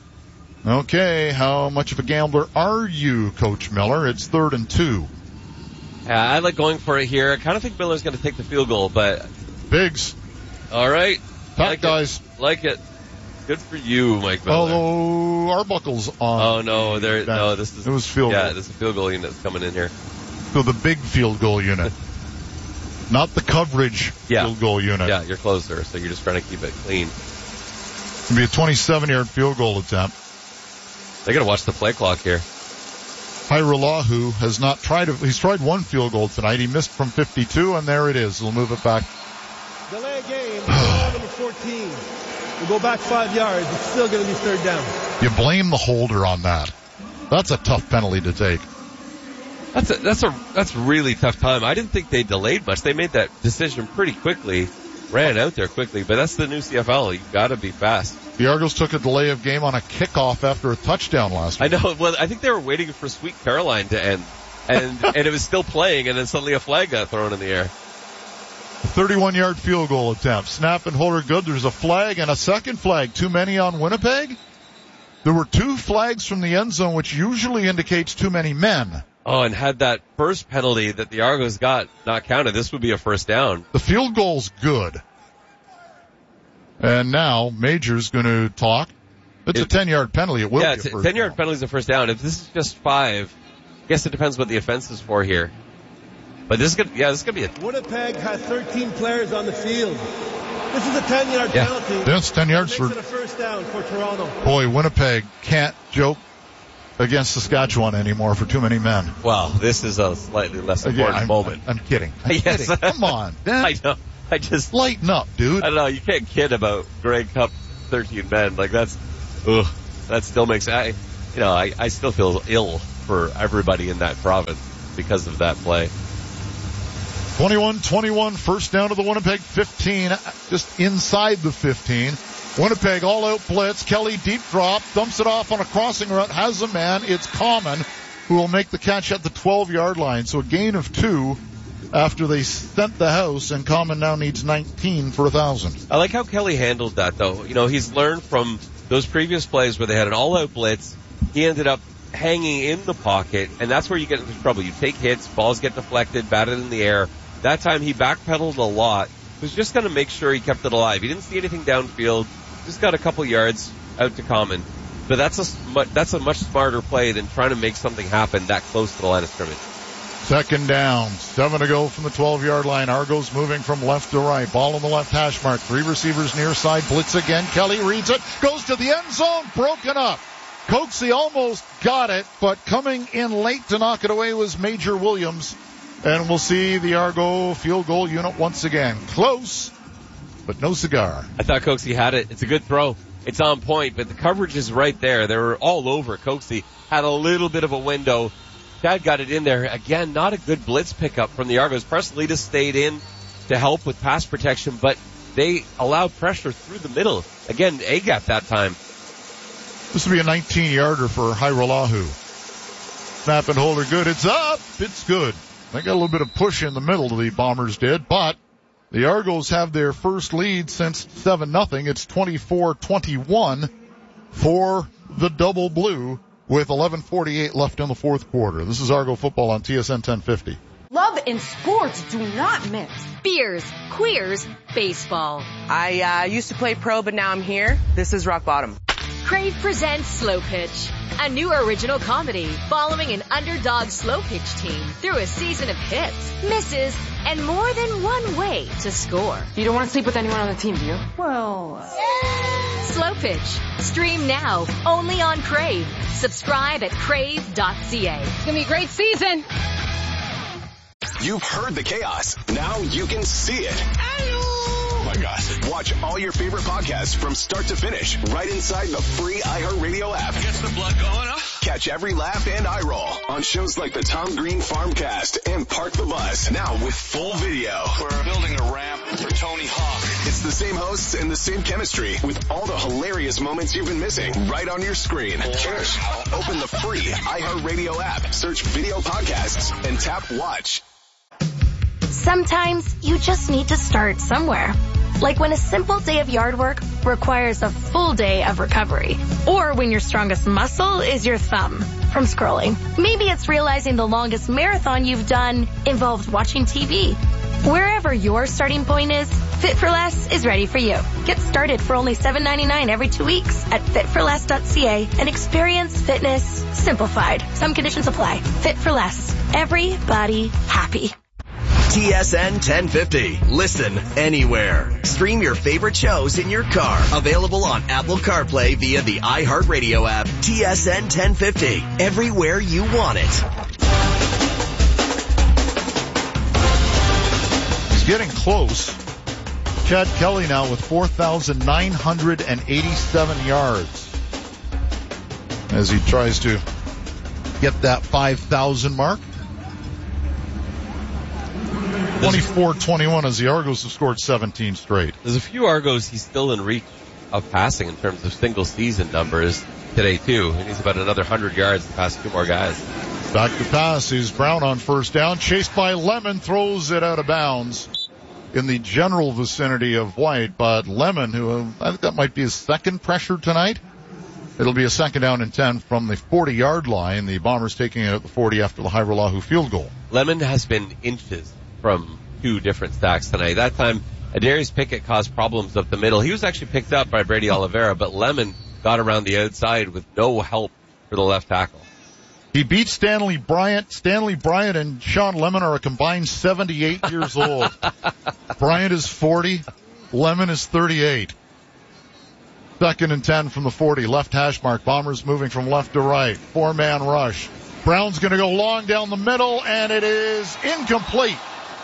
Okay, how much of a gambler are you, Coach Miller? It's third and two. Yeah, I like going for it here. I kind of think Miller's going to take the field goal, but... Biggs. All right. Pack like guys. It. Like it. Good for you, Mike Miller. Although Arbuckle's on. Oh, no, there, no, this is... It was field yeah, goal. this is a field goal unit that's coming in here. So the big field goal unit. Not the coverage yeah. field goal unit. Yeah, you're closer, so you're just trying to keep it clean. It's going to be a twenty-seven yard field goal attempt. They got to watch the play clock here. Hairulahu has not tried, a, he's tried one field goal tonight. He missed from fifty-two, and there it is. We'll move it back. Delay game, number fourteen. We'll go back five yards. It's still going to be third down. You blame the holder on that. That's a tough penalty to take. That's a, that's a, that's a really tough time. I didn't think they delayed much. They made that decision pretty quickly, ran out there quickly, but that's the new C F L. You've got to be fast. The Argos took a delay of game on a kickoff after a touchdown last week. I know. Well, I think they were waiting for Sweet Caroline to end, and and it was still playing, and then suddenly a flag got thrown in the air. thirty-one yard field goal attempt. Snap and hold are good. There's a flag and a second flag. Too many on Winnipeg? There were two flags from the end zone, which usually indicates too many men. Oh, and had that first penalty that the Argos got not counted, this would be a first down. The field goal's good. And now Major's going to talk. It's it, a ten yard penalty. It will yeah, be a first ten yard down. penalty is a first down. If this is just five, I guess it depends what the offense is for here. But this is good. Yeah, this is going to be a... Winnipeg has thirteen players on the field. This is a ten yard yeah. penalty. That's ten yards for... Makes it a first down for Toronto. Boy, Winnipeg can't joke against Saskatchewan anymore for too many men. Well, this is a slightly less important yeah, I'm, moment. I'm kidding. I'm yes. kidding. Come on, Dan. I know. I just lighten up, dude. I don't know. You can't kid about Grey Cup thirteen men. Like that's, ugh, that still makes I, you know, I, I still feel ill for everybody in that province because of that play. twenty-one twenty-one, first down to the Winnipeg fifteen, just inside the fifteen. Winnipeg all out blitz. Kelly deep drop, dumps it off on a crossing route, has a man. It's Common who will make the catch at the twelve-yard line. So a gain of two after they sent the house, and Common now needs nineteen for a thousand. I like how Kelly handled that, though. You know, he's learned from those previous plays where they had an all-out blitz. He ended up hanging in the pocket, and that's where you get into trouble. You take hits, balls get deflected, batted in the air. That time he backpedaled a lot. He was just going to make sure he kept it alive. He didn't see anything downfield. Just got a couple yards out to Common. But that's a, that's a much smarter play than trying to make something happen that close to the line of scrimmage. Second down, seven to go from the twelve-yard line. Argos moving from left to right. Ball on the left hash mark. Three receivers near side. Blitz again. Kelly reads it. Goes to the end zone. Broken up. Coaxey almost got it, but coming in late to knock it away was Major Williams. And we'll see the Argo field goal unit once again. Close, but no cigar. I thought Coaxey had it. It's a good throw. It's on point, but the coverage is right there. They were all over. Coaxey had a little bit of a window. Chad got it in there. Again, not a good blitz pickup from the Argos. Preselitas stayed in to help with pass protection, but they allowed pressure through the middle. Again, A gap that time. This will be a nineteen-yarder for Hairolahu. Snap and hold are good. It's up. It's good. They got a little bit of push in the middle, the Bombers did, but the Argos have their first lead since seven nothing. It's twenty-four twenty-one for the Double Blue with eleven forty-eight left in the fourth quarter. This is Argo football on T S N ten fifty. Love and sports do not mix. Beers, queers, baseball. I uh, used to play pro, but now I'm here. This is Rock Bottom. Crave presents Slow Pitch, a new original comedy following an underdog slow pitch team through a season of hits, misses, and more than one way to score. You don't want to sleep with anyone on the team, do you? Well, uh... Slow Pitch. Stream now, only on Crave. Subscribe at crave dot c a. It's going to be a great season. You've heard the chaos. Now you can see it. Oh my gosh. Watch all your favorite podcasts from start to finish right inside the free iHeartRadio app. Gets the blood going, huh? Catch every laugh and eye roll on shows like the Tom Green Farmcast and Park the Bus. Now with full video. We're building a ramp for Tony Hawk. It's the same hosts and the same chemistry with all the hilarious moments you've been missing right on your screen. Cheers. Open the free iHeartRadio app. Search video podcasts and tap watch. Sometimes you just need to start somewhere. Like when a simple day of yard work requires a full day of recovery. Or when your strongest muscle is your thumb from scrolling. Maybe it's realizing the longest marathon you've done involved watching T V. Wherever your starting point is, Fit for Less is ready for you. Get started for only seven ninety-nine every two weeks at fit for less dot c a and experience fitness simplified. Some conditions apply. Fit for Less. Everybody happy. T S N ten fifty. Listen anywhere. Stream your favorite shows in your car. Available on Apple CarPlay via the iHeartRadio app. T S N ten fifty. Everywhere you want it. He's getting close. Chad Kelly now with four thousand nine hundred eighty-seven yards as he tries to get that five thousand mark. twenty-four twenty-one as the Argos have scored seventeen straight. There's a few Argos he's still in reach of passing in terms of single season numbers today too. He needs about another one hundred yards to pass two more guys. Back to pass is Brown on first down, chased by Lemon, throws it out of bounds in the general vicinity of White, but Lemon, who I think that might be his second pressure tonight. It'll be a second down and ten from the forty-yard line. The Bombers taking it at the forty after the Hairolahu field goal. Lemon has been inches from two different stacks tonight. That time, Adarius Pickett caused problems up the middle. He was actually picked up by Brady Oliveira, but Lemon got around the outside with no help for the left tackle. He beat Stanley Bryant. Stanley Bryant and Sean Lemon are a combined seventy-eight years old. Bryant is forty. Lemon is thirty-eight. Second and ten from the forty. Left hash mark. Bombers moving from left to right. Four-man rush. Brown's going to go long down the middle, and it is incomplete.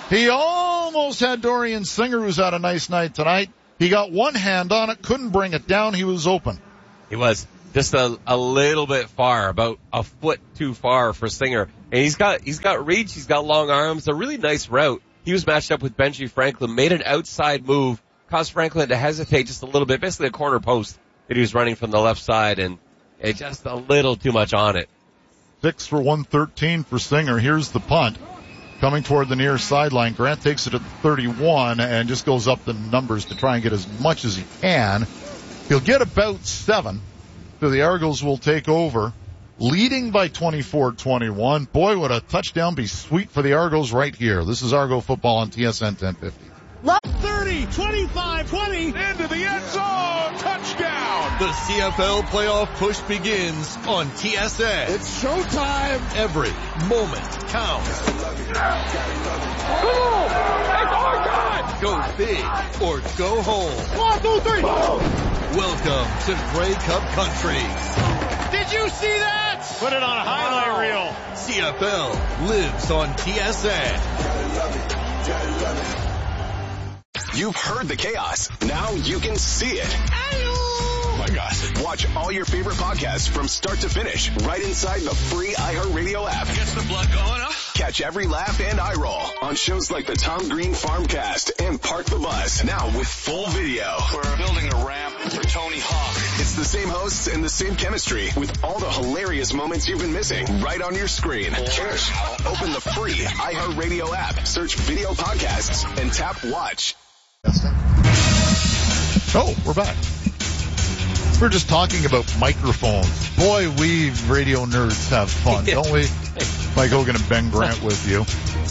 He almost had Dorian Singer, who's had a nice night tonight. He got one hand on it, couldn't bring it down. He was open. He was just a, a little bit far, about a foot too far for Singer. And he's got, he's got reach, he's got long arms, a really nice route. He was matched up with Benji Franklin, made an outside move, caused Franklin to hesitate just a little bit, basically a corner post that he was running from the left side, and it just a little too much on it. Six for one thirteen for Singer. Here's the punt. Coming toward the near sideline. Grant takes it at thirty-one and just goes up the numbers to try and get as much as he can. He'll get about seven. So the Argos will take over, leading by twenty-four twenty-one. Boy, would a touchdown be sweet for the Argos right here. This is Argo football on T S N ten fifty. thirty, twenty-five, twenty, into the end zone, touchdown! The C F L playoff push begins on T S N. It's showtime! Every moment counts. Come on! It's our time! Go big or go home. One, two, three! Welcome to Grey Cup Country. Did you see that? Put it on a highlight wow. reel. C F L lives on T S N. You've heard the chaos. Now you can see it. Oh my gosh. Watch all your favorite podcasts from start to finish right inside the free iHeartRadio app. Gets the blood going, huh? Catch every laugh and eye roll on shows like the Tom Green Farmcast and Park the Bus. Now with full video. We're building a ramp for Tony Hawk. It's the same hosts and the same chemistry with all the hilarious moments you've been missing right on your screen. Cheers. Open the free iHeartRadio app, search video podcasts, and tap watch. Oh, we're back. We're just talking about microphones. Boy, we radio nerds have fun, don't we? Mike Hogan and Ben Grant with you.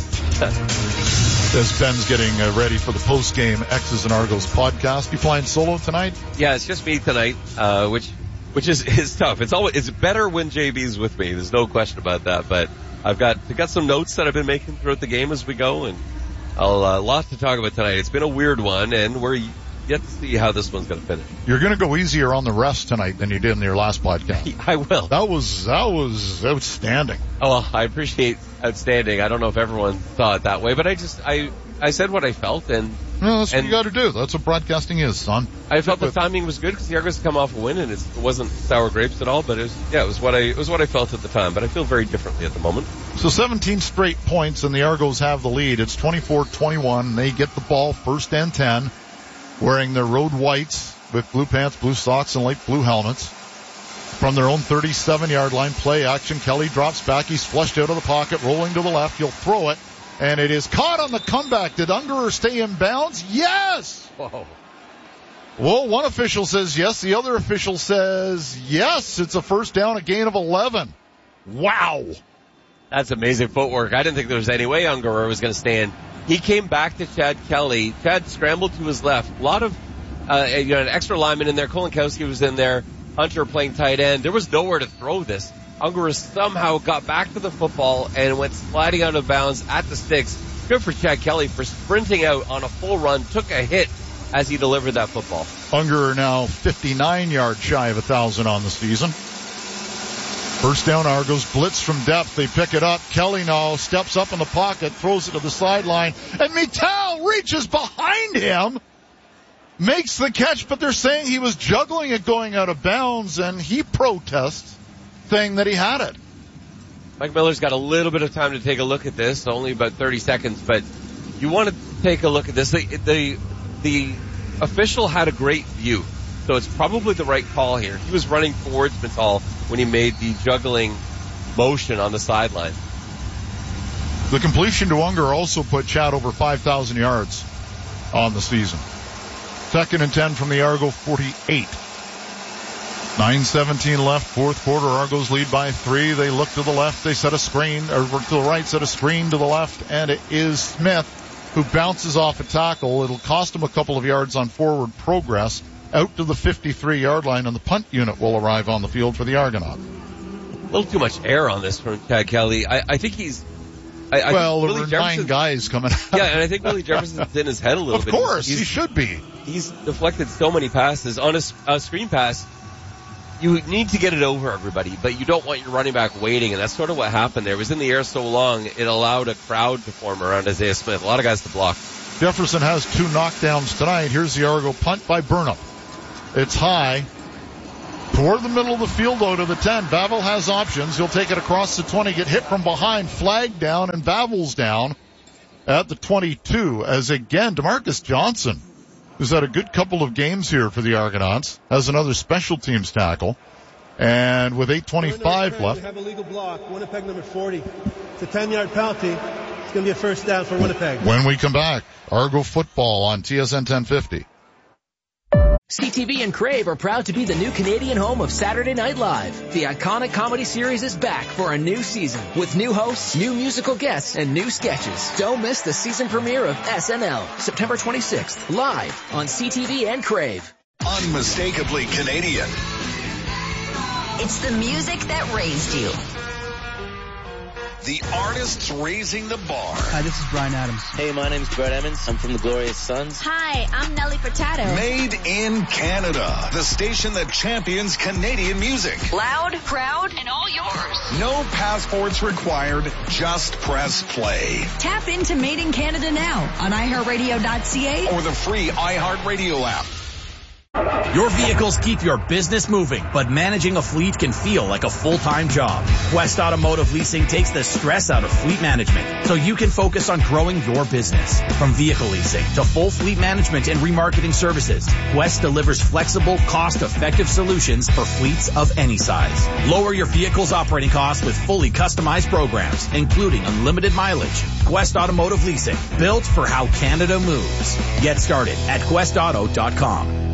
As Ben's getting uh, ready for the post-game X's and Argos podcast. You flying solo tonight? Yeah, it's just me tonight, uh, which which is, is tough. It's always it's better when J B's with me. There's no question about that. But I've got I've got some notes that I've been making throughout the game as we go, and I'll uh, lot to talk about tonight. It's been a weird one, and we're yet to see how this one's going to finish. You're going to go easier on the refs tonight than you did in your last podcast. I will. That was that was outstanding. Oh, well, I appreciate outstanding. I don't know if everyone saw it that way, but I just I I said what I felt, and no, that's and what you got to do. That's what broadcasting is, son. I felt the timing was good because the Argos come off a win, and it's, it wasn't sour grapes at all. But it was yeah, it was what I it was what I felt at the time. But I feel very differently at the moment. So seventeen straight points, and the Argos have the lead. It's twenty-four twenty-one. They get the ball first and ten, wearing their road whites with blue pants, blue socks, and light blue helmets. From their own thirty-seven-yard line, play action. Kelly drops back. He's flushed out of the pocket, rolling to the left. He'll throw it, and it is caught on the comeback. Did Ungerer stay in bounds? Yes! Whoa. Well, one official says yes. The other official says yes. It's a first down, a gain of eleven. Wow. That's amazing footwork. I didn't think there was any way Ungerer was going to stand. He came back to Chad Kelly. Chad scrambled to his left. A lot of, uh, you know, an extra lineman in there. Kolinkowski was in there. Hunter playing tight end. There was nowhere to throw this. Ungerer somehow got back to the football and went sliding out of bounds at the sticks. Good for Chad Kelly for sprinting out on a full run. Took a hit as he delivered that football. Ungerer now fifty-nine yards shy of a thousand on the season. First down, Argos blitz from depth. They pick it up. Kelly now steps up in the pocket, throws it to the sideline, and Mittal reaches behind him, makes the catch, but they're saying he was juggling it going out of bounds, and he protests, saying that he had it. Mike Miller's got a little bit of time to take a look at this, only about thirty seconds, but you want to take a look at this. The, the, the official had a great view, so it's probably the right call here. He was running towards Mittal when he made the juggling motion on the sideline. The completion to Ungerer also put Chad over five thousand yards on the season. Second and ten from the Argo forty-eight. nine seventeen left, fourth quarter. Argos lead by three. They look to the left. They set a screen, or to the right, set a screen to the left, and it is Smith who bounces off a tackle. It'll cost him a couple of yards on forward progress out to the fifty-three-yard line, and the punt unit will arrive on the field for the Argonaut. A little too much air on this from Chad Kelly. I, I think he's... I, I well, think there were nine guys coming out. Yeah, and I think Willie Jefferson's in his head a little of bit. Of course, he's, he should be. He's deflected so many passes. On a, a screen pass, you need to get it over everybody, but you don't want your running back waiting, and that's sort of what happened there. It was in the air so long, it allowed a crowd to form around Isaiah Smith. A lot of guys to block. Jefferson has two knockdowns tonight. Here's the Argo punt by Burnham. It's high. Toward the middle of the field, though, to the ten. Bavel has options. He'll take it across the twenty, get hit from behind, flag down, and Bavel's down at the twenty-two. As again, DeMarcus Johnson, who's had a good couple of games here for the Argonauts, has another special teams tackle. And with eight twenty-five left. We have a legal block. Winnipeg number forty. It's a ten-yard penalty. It's going to be a first down for Winnipeg. When we come back, Argo football on T S N ten fifty. C T V and Crave are proud to be the new Canadian home of Saturday Night Live. The iconic comedy series is back for a new season with new hosts, new musical guests, and new sketches. Don't miss the season premiere of S N L, September twenty-sixth, live on C T V and Crave. Unmistakably Canadian. It's the music that raised you. The artists raising the bar. Hi, this is Brian Adams. Hey, my name's Brett Emmons. I'm from the Glorious Sons. Hi, I'm Nelly Furtado. Made in Canada. The station that champions Canadian music. Loud, proud, and all yours. No passports required. Just press play. Tap into Made in Canada now on i heart radio dot c a or the free iHeartRadio app. Your vehicles keep your business moving, but managing a fleet can feel like a full-time job. Quest Automotive Leasing takes the stress out of fleet management so you can focus on growing your business. From vehicle leasing to full fleet management and remarketing services, Quest delivers flexible, cost-effective solutions for fleets of any size. Lower your vehicle's operating costs with fully customized programs, including unlimited mileage. Quest Automotive Leasing, built for how Canada moves. Get started at quest auto dot com.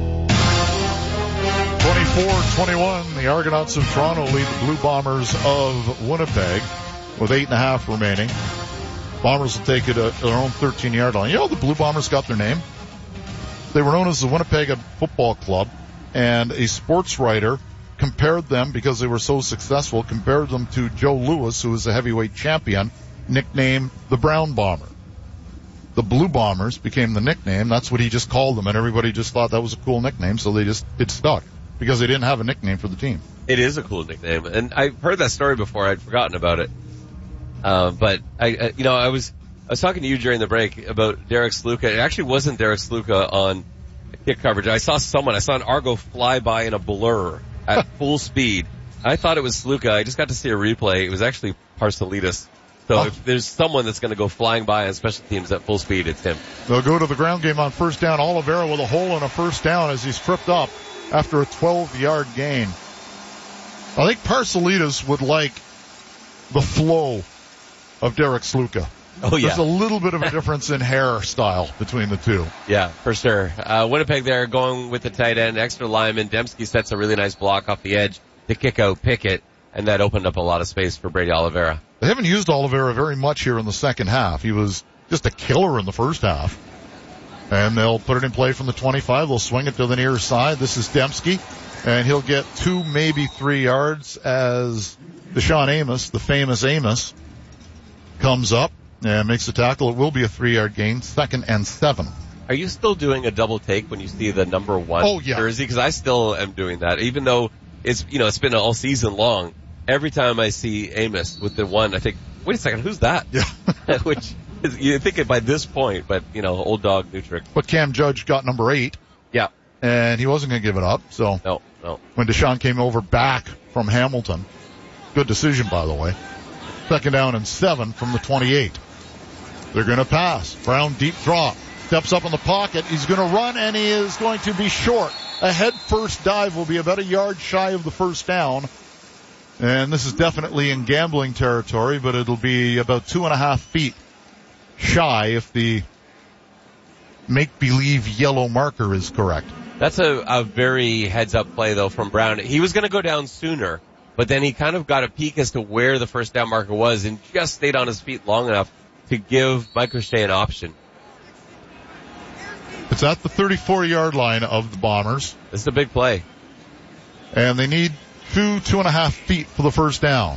twenty-four twenty-one, the Argonauts of Toronto lead the Blue Bombers of Winnipeg with eight and a half remaining. Bombers will take it at their own thirteen-yard line. You know how the Blue Bombers got their name? They were known as the Winnipeg Football Club, and a sports writer compared them, because they were so successful, compared them to Joe Louis, who was a heavyweight champion, nicknamed the Brown Bomber. The Blue Bombers became the nickname. That's what he just called them, and everybody just thought that was a cool nickname, so they just, it stuck. Because they didn't have a nickname for the team. It is a cool nickname, and I've heard that story before. I'd forgotten about it. Uh, but I, I, you know, I was I was talking to you during the break about Derek Sluka. It actually wasn't Derek Sluka on kick coverage. I saw someone. I saw an Argo fly by in a blur at full speed. I thought it was Sluka. I just got to see a replay. It was actually Parcelidis. So oh. if there's someone that's going to go flying by on special teams at full speed, it's him. They'll go to the ground game on first down. Oliveira with a hole and a first down as he's tripped up after a twelve-yard gain. I think Parcelidis would like the flow of Derek Sluka. Oh, yeah. There's a little bit of a difference in hairstyle between the two. Yeah, for sure. Uh, Winnipeg there going with the tight end, extra lineman. Dembski sets a really nice block off the edge to kick out Pickett, and that opened up a lot of space for Brady Oliveira. They haven't used Oliveira very much here in the second half. He was just a killer in the first half. And they'll put it in play from the twenty-five. They'll swing it to the near side. This is Dembski, and he'll get two, maybe three yards as Deshaun Amos, the famous Amos, comes up and makes the tackle. It will be a three-yard gain, second and seven. Are you still doing a double take when you see the number one oh, yeah. jersey? Because I still am doing that, even though it's, you know, it's been all season long. Every time I see Amos with the one, I think, wait a second, who's that? Yeah. Which you think it by this point, but, you know, old dog, new trick. But Cam Judge got number eight. Yeah. And he wasn't going to give it up, so. No, no. When Deshaun came over back from Hamilton. Good decision, by the way. Second down and seven from the twenty-eight. They're going to pass. Brown deep drop. Steps up in the pocket. He's going to run, and he is going to be short. A head first dive will be about a yard shy of the first down. And this is definitely in gambling territory, but it'll be about two and a half feet shy if the make-believe yellow marker is correct. That's a, a very heads-up play, though, from Brown. He was going to go down sooner, but then he kind of got a peek as to where the first down marker was and just stayed on his feet long enough to give Mike O'Shea an option. It's at the thirty-four-yard line of the Bombers. This is a big play. And they need two, two and a half feet for the first down.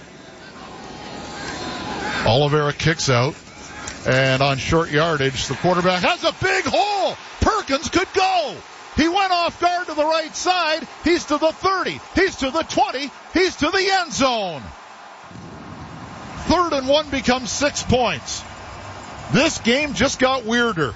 Oliveira kicks out. And on short yardage, the quarterback has a big hole. Perkins could go. He went off guard to the right side. He's to the thirty. He's to the twenty. He's to the end zone. Third and one becomes six points. This game just got weirder.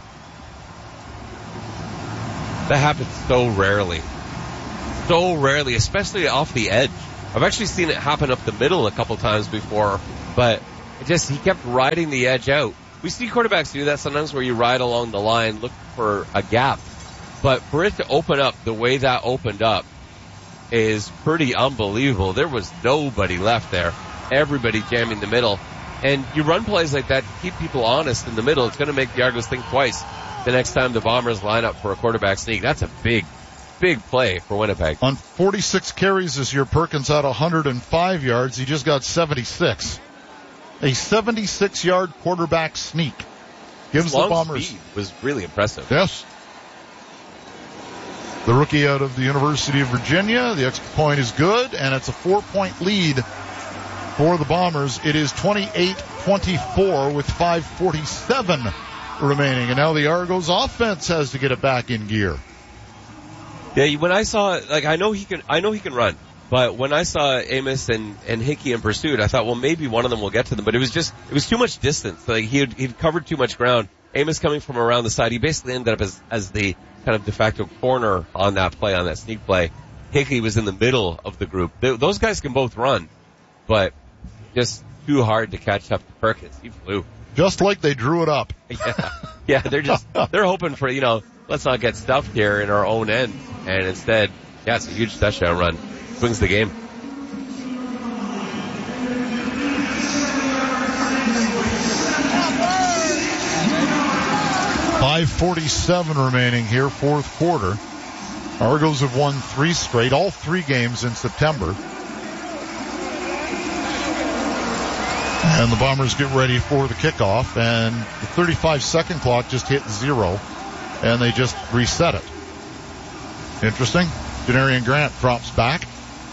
That happens so rarely. So rarely, especially off the edge. I've actually seen it happen up the middle a couple times before, but it just, he kept riding the edge out. We see quarterbacks do that sometimes where you ride along the line, look for a gap. But for it to open up the way that opened up is pretty unbelievable. There was nobody left there. Everybody jamming the middle. And you run plays like that to keep people honest in the middle. It's going to make the Argos think twice the next time the Bombers line up for a quarterback sneak. That's a big, big play for Winnipeg. On forty-six carries this year, Perkins had one hundred five yards. He just got seventy-six. A seventy-six-yard quarterback sneak gives His the long Bombers. Speed was really impressive. Yes. The rookie out of the University of Virginia. The extra point is good, and it's a four-point lead for the Bombers. It is twenty-eight twenty-four with five forty-seven remaining, and now the Argos offense has to get it back in gear. Yeah, when I saw, like, I know he can, I know he can run, but when I saw Amos and, and Hickey in pursuit, I thought, well, maybe one of them will get to them, but it was just, it was too much distance. Like, he had, he'd covered too much ground. Amos coming from around the side, he basically ended up as, as the kind of de facto corner on that play, on that sneak play. Hickey was in the middle of the group. They, those guys can both run, but just too hard to catch up to Perkins. He flew. Just like they drew it up. Yeah, yeah, they're just, they're hoping for, you know, let's not get stuffed here in our own end. And instead, yeah, it's a huge touchdown run. Swings the game. five forty-seven remaining here, fourth quarter. Argos have won three straight, all three games in September. And the Bombers get ready for the kickoff, and the thirty-five second clock just hit zero, and they just reset it. Interesting. Janarian Grant drops back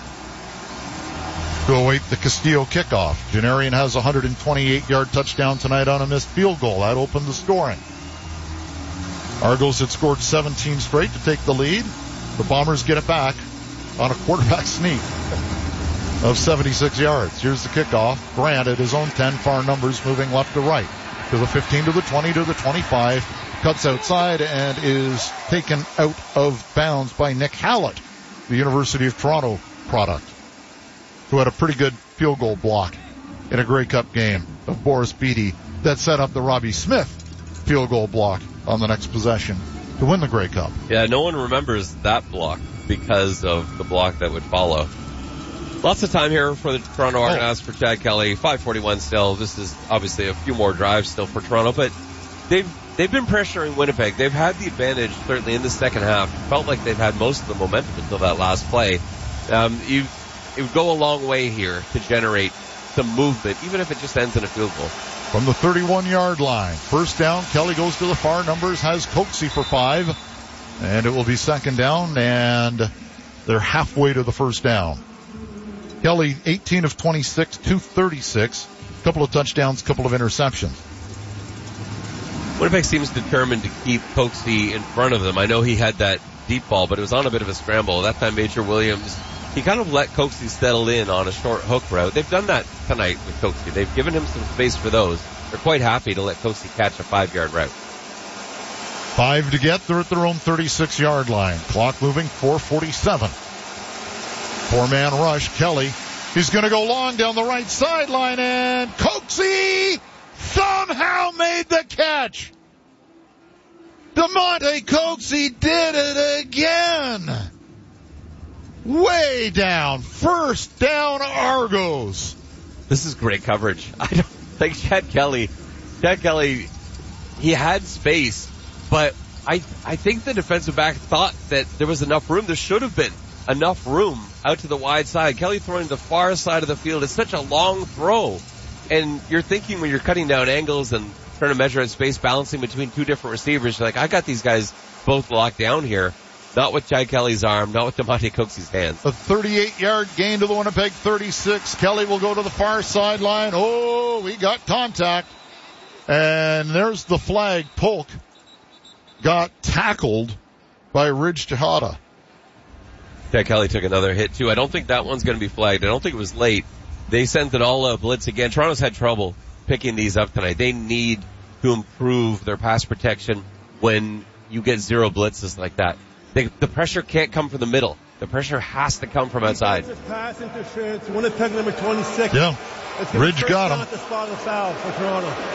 to await the Castillo kickoff. Janarian has a one hundred twenty-eight yard touchdown tonight on a missed field goal. That opened the scoring. Argos had scored seventeen straight to take the lead. The Bombers get it back on a quarterback sneak of seventy-six yards. Here's the kickoff. Grant at his own ten, far numbers moving left to right. To the fifteen, to the twenty, to the twenty-five. Cuts outside and is taken out of bounds by Nick Hallett, the University of Toronto product, who had a pretty good field goal block in a Grey Cup game of Boris Beatty that set up the Robbie Smith field goal block on the next possession to win the Grey Cup. Yeah, no one remembers that block because of the block that would follow. Lots of time here for the Toronto Argonauts oh. for Chad Kelly. five forty-one still. This is obviously a few more drives still for Toronto, but they've they've been pressuring Winnipeg. They've had the advantage certainly in the second half. Felt like they've had most of the momentum until that last play. Um, you it would go a long way here to generate some movement, even if it just ends in a field goal. From the thirty-one yard line, first down. Kelly goes to the far numbers, has Coxie for five, and it will be second down, and they're halfway to the first down. Kelly, eighteen of twenty-six, two thirty-six, a couple of touchdowns, a couple of interceptions. Winnipeg seems determined to keep Coxie in front of them. I know he had that deep ball, but it was on a bit of a scramble. That time Major Williams, he kind of let Coxie settle in on a short hook route. They've done that tonight with Coxie. They've given him some space for those. They're quite happy to let Coxie catch a five-yard route. Five to get. They're at their own thirty-six yard line. Clock moving, four forty-seven. Four-man rush. Kelly, he's going to go long down the right sideline, and Coxie somehow made the catch. DeMonte Coxie did it again. Way down. First down, Argos. This is great coverage. I don't think Chad Kelly, Chad Kelly, he had space, but I, I think the defensive back thought that there was enough room. There should have been enough room out to the wide side. Kelly throwing to the far side of the field. It's such a long throw. And you're thinking when you're cutting down angles and trying to measure out space, balancing between two different receivers, you're like, I got these guys both locked down here. Not with Chad Kelly's arm, not with DeMonte Coxie's hands. A thirty-eight yard gain to the Winnipeg thirty-six. Kelly will go to the far sideline. Oh, we got contact. And there's the flag. Polk got tackled by Ridge Tejada. Yeah, Kelly took another hit too. I don't think that one's going to be flagged. I don't think it was late. They sent it all a blitz again. Toronto's had trouble picking these up tonight. They need to improve their pass protection when you get zero blitzes like that. They, the pressure can't come from the middle. The pressure has to come from outside. Pass interference, Winnipeg number twenty-six. Yeah. Ridge got him. To spot a foul for Toronto.